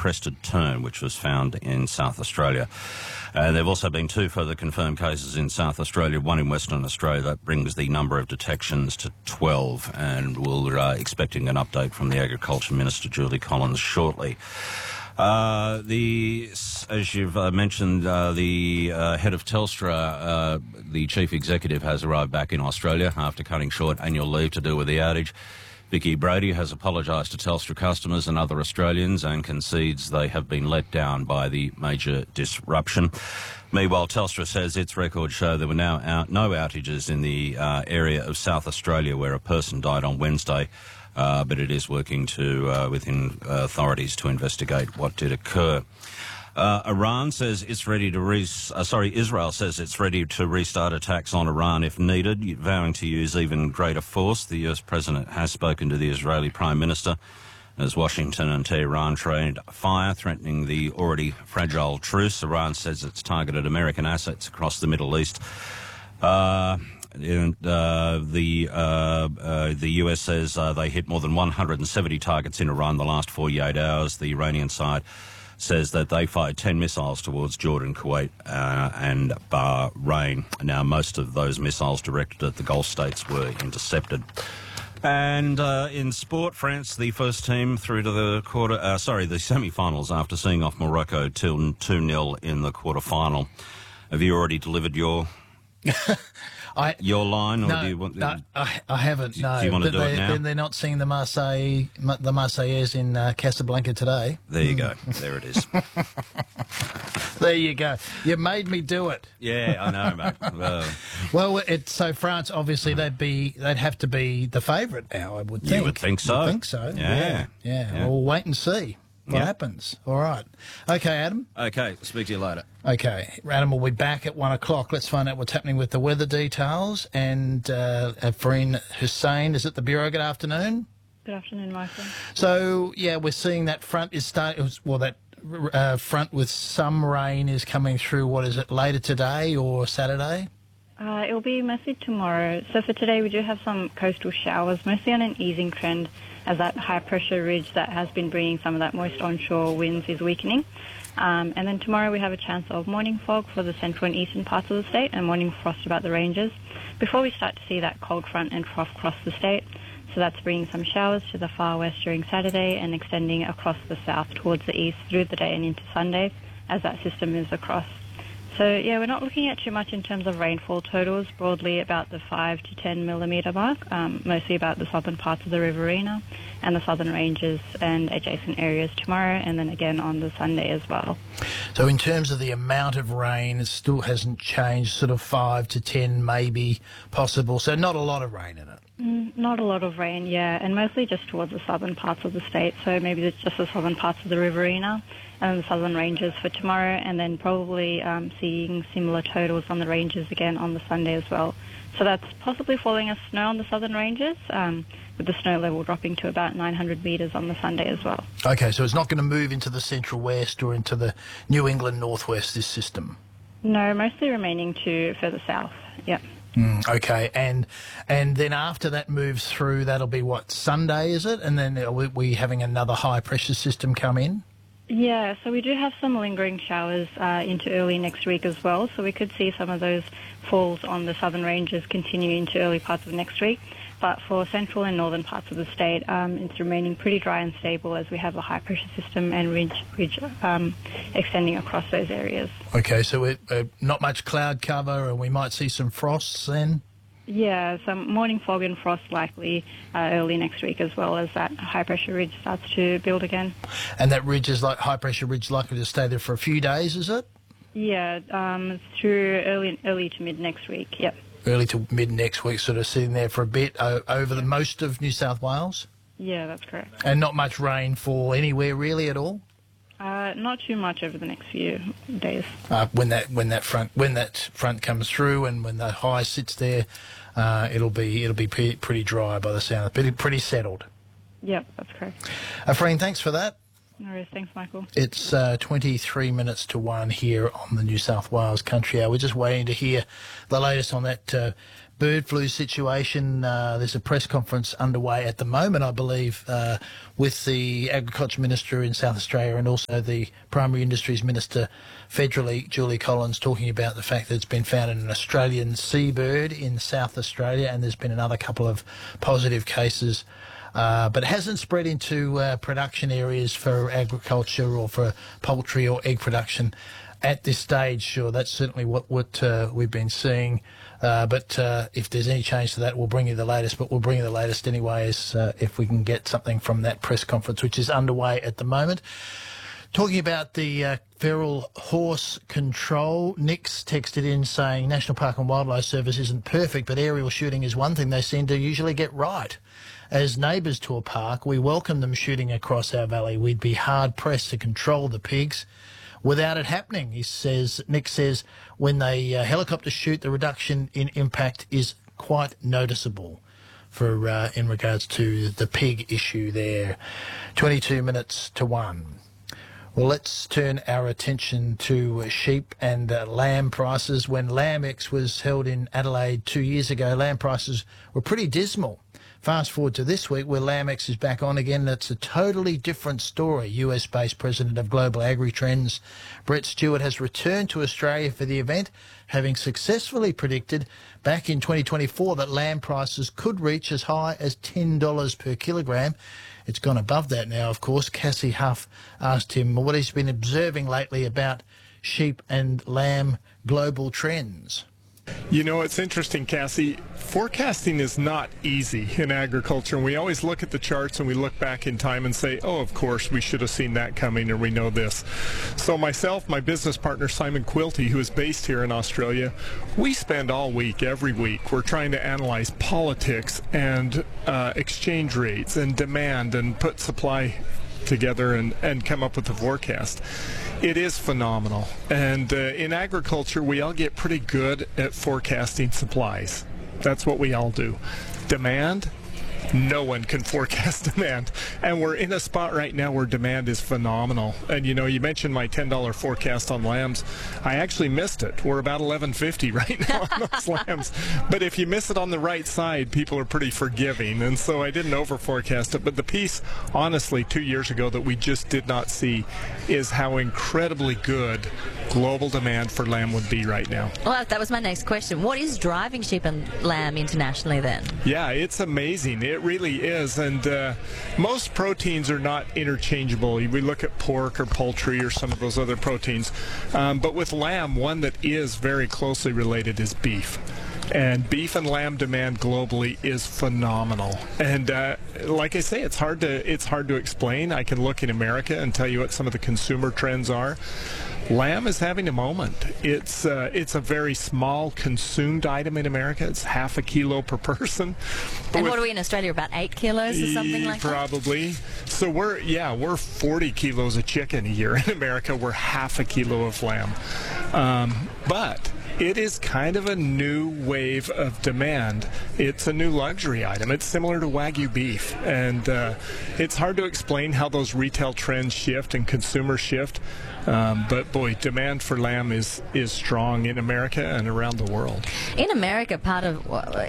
crested tern, which was found in South Australia. There have also been 2 further confirmed cases in South Australia, 1 in Western Australia. That brings the number of detections to 12, and we're expecting an update from the Agriculture Minister, Julie Collins, shortly. As you've mentioned, the head of Telstra, the chief executive, has arrived back in Australia after cutting short annual leave to deal with the outage. Vicky Brady has apologised to Telstra customers and other Australians and concedes they have been let down by the major disruption. Meanwhile, Telstra says its records show there were now no outages in the area of South Australia where a person died on Wednesday, but it is working within authorities to investigate what did occur. Israel says it's ready to restart attacks on Iran if needed, vowing to use even greater force. The US President has spoken to the Israeli Prime Minister as Washington and Tehran trade fire, threatening the already fragile truce. Iran says it's targeted American assets across the Middle East. The US says they hit more than 170 targets in Iran the last 48 hours. The Iranian side says that they fired 10 missiles towards Jordan, Kuwait and Bahrain. Now, most of those missiles directed at the Gulf states were intercepted. And in sport, France, the first team through to the semi-finals after seeing off Morocco 2-0 in the quarter-final. Have you already delivered your line, or do you want? No, I haven't. No, do you want to do it now? They're not singing the Marseillaise in Casablanca today. There you go. There it is. There you go. You made me do it. Yeah, I know, mate. Well, so France, obviously, they'd have to be the favourite now, I would think. You would think so. I think so. Yeah. We'll wait and see what happens. All right. Okay, Adam. Okay, speak to you later. Okay, Adam will be back at 1 o'clock. Let's find out what's happening with the weather details. And Fareen Hussein is at the Bureau. Good afternoon. Good afternoon, Michael. So, we're seeing that front is front with some rain is coming through. What is it, later today or Saturday? It will be mostly tomorrow. So for today, we do have some coastal showers, mostly on an easing trend, as that high-pressure ridge that has been bringing some of that moist onshore winds is weakening. And then tomorrow we have a chance of morning fog for the central and eastern parts of the state and morning frost about the ranges before we start to see that cold front and trough cross the state. So that's bringing some showers to the far west during Saturday and extending across the south towards the east through the day and into Sunday as that system moves across. So, we're not looking at too much in terms of rainfall totals, broadly about the 5 to 10 millimetre mark, mostly about the southern parts of the Riverina and the southern ranges and adjacent areas tomorrow, and then again on the Sunday as well. So in terms of the amount of rain, it still hasn't changed, sort of 5 to 10 maybe possible, so not a lot of rain in it. Not a lot of rain, and mostly just towards the southern parts of the state, so maybe it's just the southern parts of the Riverina and the southern ranges for tomorrow, and then probably seeing similar totals on the ranges again on the Sunday as well. So that's possibly falling as snow on the southern ranges, with the snow level dropping to about 900 metres on the Sunday as well. Okay, so it's not going to move into the central west or into the New England northwest, this system? No, mostly remaining to further south, Okay, and then after that moves through, that'll be what, Sunday, is it? And then are we having another high-pressure system come in? Yeah, so we do have some lingering showers into early next week as well, so we could see some of those falls on the southern ranges continue into early parts of next week. But for central and northern parts of the state, it's remaining pretty dry and stable as we have a high-pressure system and ridge extending across those areas. Okay, so not much cloud cover, and we might see some frosts then? Yeah, some morning fog and frost likely early next week, as well as that high-pressure ridge starts to build again. And that ridge is high-pressure ridge likely to stay there for a few days, is it? Yeah, through early to mid next week, yep. Early to mid next week, sort of sitting there for a bit over the most of New South Wales? Yeah, that's correct. And not much rainfall anywhere really at all? Not too much over the next few days. When that front comes through and when the high sits there, it'll be pretty dry by the sound of it. Pretty settled. Yep, that's correct. Fareen, thanks for that. No worries. Thanks, Michael. It's 23 minutes to 1 here on the New South Wales Country Hour. We're just waiting to hear the latest on that bird flu situation. There's a press conference underway at the moment, I believe, with the Agriculture Minister in South Australia and also the Primary Industries Minister federally, Julie Collins, talking about the fact that it's been found in an Australian seabird in South Australia, and there's been another couple of positive cases. But it hasn't spread into production areas for agriculture or for poultry or egg production at this stage. Sure, that's certainly what we've been seeing. But if there's any change to that, we'll bring you the latest. But we'll bring you the latest anyways if we can get something from that press conference, which is underway at the moment. Talking about the feral horse control, Nick's texted in saying National Park and Wildlife Service isn't perfect, but aerial shooting is one thing they seem to usually get right. As neighbours to a park, we welcome them shooting across our valley. We'd be hard-pressed to control the pigs without it happening, he says. Nick says when they helicopter shoot, the reduction in impact is quite noticeable for in regards to the pig issue there. 22 minutes to 1. Well, let's turn our attention to sheep and lamb prices. When LambX was held in Adelaide 2 years ago, lamb prices were pretty dismal. Fast forward to this week where LambX is back on again. It's a totally different story. US-based president of Global Agri-Trends, Brett Stewart, has returned to Australia for the event, having successfully predicted back in 2024 that lamb prices could reach as high as $10 per kilogram. It's gone above that now, of course. Cassie Huff asked him what he's been observing lately about sheep and lamb global trends. You know, it's interesting, Cassie. Forecasting is not easy in agriculture, and we always look at the charts and we look back in time and say, oh, of course, we should have seen that coming, or we know this. So myself, my business partner, Simon Quilty, who is based here in Australia, we spend all week, every week, we're trying to analyze politics and exchange rates and demand and put supply together and come up with a forecast. It is phenomenal. And in agriculture, we all get pretty good at forecasting supplies. That's what we all do. Demand, no one can forecast demand. And we're in a spot right now where demand is phenomenal. And you know, you mentioned my $10 forecast on lambs. I actually missed it. We're about $11.50 right now on those lambs. But if you miss it on the right side, people are pretty forgiving. And so I didn't over forecast it. But the piece, honestly, 2 years ago that we just did not see is how incredibly good global demand for lamb would be right now. Well, that was my next question. What is driving sheep and lamb internationally then? Yeah, it's amazing. It really is. And most proteins are not interchangeable. We look at pork or poultry or some of those other proteins. But with lamb, one that is very closely related is beef. And beef and lamb demand globally is phenomenal. And like I say, it's hard to explain. I can look in America and tell you what some of the consumer trends are. Lamb is having a moment. It's a very small consumed item in America. It's half a kilo per person. And what are we in Australia, about 8 kilos or something like that? Probably. So we're 40 kilos of chicken a year in America. We're half a kilo of lamb. But it is kind of a new wave of demand. It's a new luxury item. It's similar to Wagyu beef. And it's hard to explain how those retail trends shift and consumer shift. But boy, demand for lamb is strong in America and around the world. In America, part of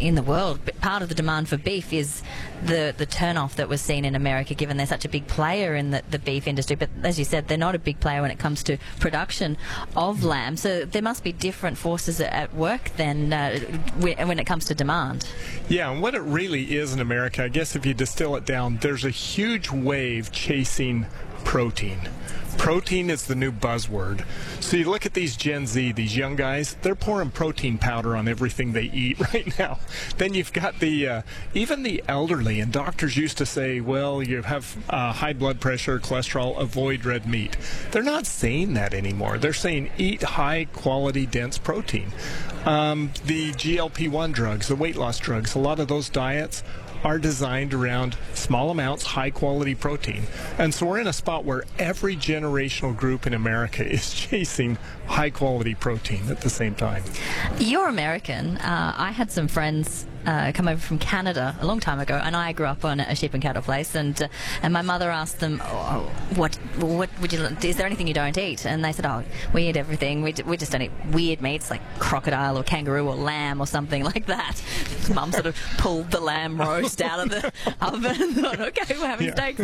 the demand for beef is the turnoff that was seen in America, given they're such a big player in the beef industry. But as you said, they're not a big player when it comes to production of lamb. So there must be different forces at work then when it comes to demand. Yeah, and what it really is in America, I guess if you distill it down, there's a huge wave chasing protein. Protein is the new buzzword. So you look at these Gen Z, these young guys, they're pouring protein powder on everything they eat right now. Then you've got even the elderly, and doctors used to say, well, you have high blood pressure, cholesterol, avoid red meat. They're not saying that anymore. They're saying eat high quality, dense protein. The GLP-1 drugs, the weight loss drugs, a lot of those diets are designed around small amounts, high-quality protein. And so we're in a spot where every generational group in America is chasing high-quality protein at the same time. You're American. I had some friends come over from Canada a long time ago, and I grew up on a sheep and cattle place, and my mother asked them, what would you, is there anything you don't eat? And they said, oh, we eat everything. We just don't eat weird meats like crocodile or kangaroo or lamb or something like that. Mum sort of pulled the lamb roast out of the oven and thought, okay, we're having steaks.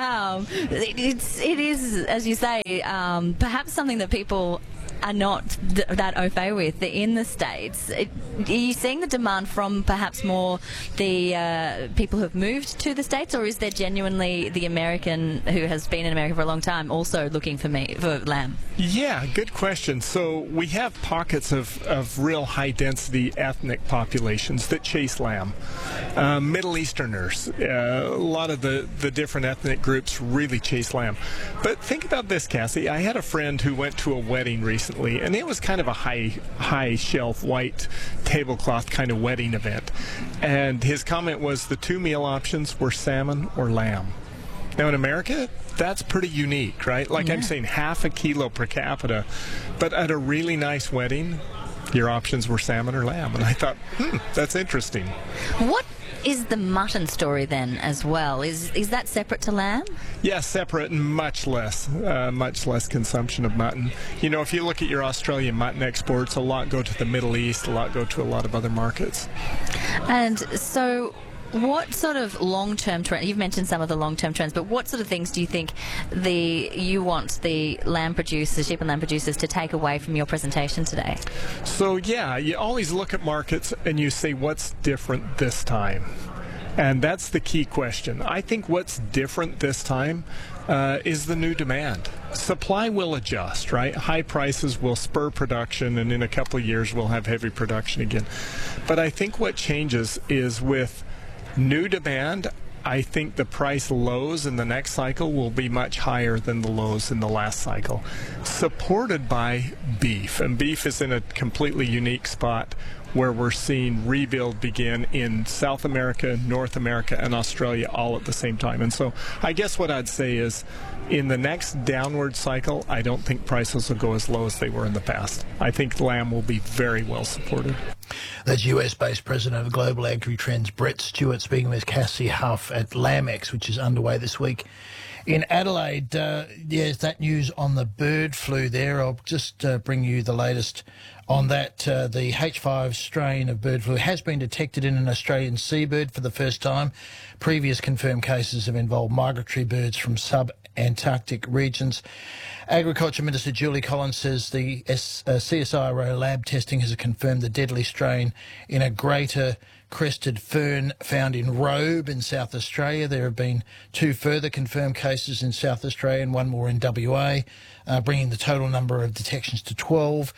It is, as you say, perhaps something that people are not that au fait with in the States. Are you seeing the demand from perhaps more the people who have moved to the States, or is there genuinely the American who has been in America for a long time also looking for lamb? Yeah, good question. So we have pockets of real high-density ethnic populations that chase lamb. Middle Easterners, a lot of the different ethnic groups really chase lamb. But think about this, Cassie. I had a friend who went to a wedding recently, and it was kind of a high shelf white tablecloth kind of wedding event, and his comment was the two meal options were salmon or lamb. Now in America, that's pretty unique, right? Like I'm saying, half a kilo per capita, but at a really nice wedding, your options were salmon or lamb. And I thought, that's interesting. What is the mutton story then as well? Is that separate to lamb? Yeah, separate and much less consumption of mutton. You know, if you look at your Australian mutton exports, a lot go to the Middle East, a lot go to a lot of other markets. And so what sort of long-term trend, you've mentioned some of the long-term trends, but what sort of things do you think you want the lamb producers, sheep and lamb producers, to take away from your presentation today? So yeah, you always look at markets and you say, what's different this time? And that's the key question. I think what's different this time is the new demand. Supply will adjust, right? High prices will spur production, and in a couple of years we'll have heavy production again. But I think what changes is with new demand, I think the price lows in the next cycle will be much higher than the lows in the last cycle, supported by beef. And beef is in a completely unique spot where we're seeing rebuild begin in South America, North America, and Australia all at the same time. And so I guess what I'd say is in the next downward cycle, I don't think prices will go as low as they were in the past. I think lamb will be very well supported. That's US-based president of Global Agri-Trends, Brett Stewart, speaking with Cassie Huff at LambX, which is underway this week in Adelaide. There's that news on the bird flu there. I'll just bring you the latest on that. The H5 strain of bird flu has been detected in an Australian seabird for the first time. Previous confirmed cases have involved migratory birds from sub-Antarctic regions. Agriculture Minister Julie Collins says the CSIRO lab testing has confirmed the deadly strain in a greater crested fern found in Robe in South Australia. There have been 2 further confirmed cases in South Australia and 1 more in WA, bringing the total number of detections to 12.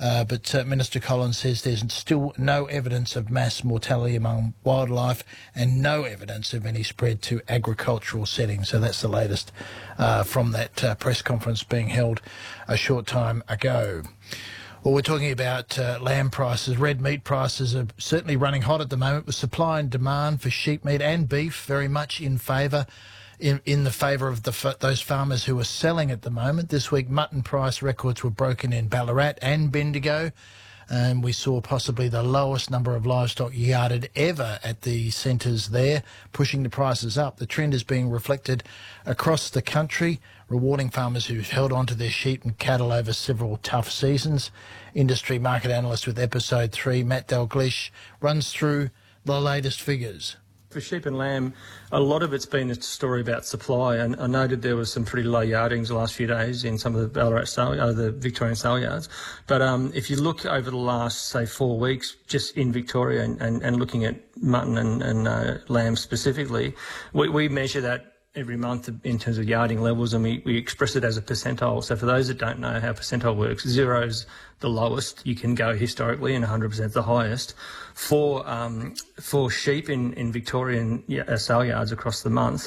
But Minister Collins says there's still no evidence of mass mortality among wildlife and no evidence of any spread to agricultural settings. So that's the latest from that press conference being held a short time ago. Well, we're talking about lamb prices. Red meat prices are certainly running hot at the moment, with supply and demand for sheep meat and beef very much in favour. In the favour of those farmers who are selling at the moment. This week, mutton price records were broken in Ballarat and Bendigo, and we saw possibly the lowest number of livestock yarded ever at the centres there, pushing the prices up. The trend is being reflected across the country, rewarding farmers who've held on to their sheep and cattle over several tough seasons. Industry market analyst with Episode 3, Matt Dalglish, runs through the latest figures. For sheep and lamb, a lot of it's been a story about supply, and I noted there was some pretty low yardings the last few days in some of the Ballarat the Victorian sale yards. But if you look over the last, say, 4 weeks, just in Victoria and looking at mutton and lamb specifically, we measure that every month in terms of yarding levels, and we express it as a percentile. So for those that don't know how percentile works, 0's the lowest you can go historically and 100% the highest. For sheep in Victorian sale yards across the month,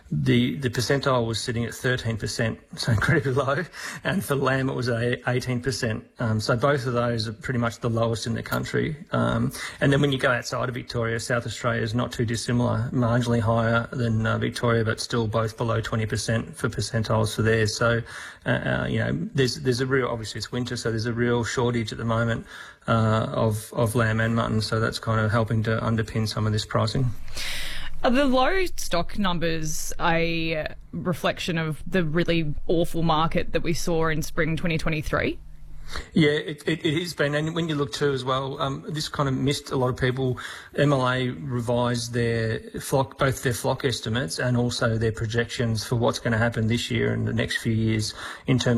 the percentile was sitting at 13%, so incredibly low, and for lamb it was 18%. So both of those are pretty much the lowest in the country. And then when you go outside of Victoria, South Australia is not too dissimilar, marginally higher than Victoria, but still both below 20% for percentiles for theirs. So, there's a real, obviously it's winter, so there's a real shortage at the moment of lamb and mutton, so that's kind of helping to underpin some of this pricing. Are the low stock numbers a reflection of the really awful market that we saw in spring 2023? Yeah, it has been, and when you look too as well, this kind of missed a lot of people. MLA revised both their flock estimates and also their projections for what's going to happen this year and the next few years in terms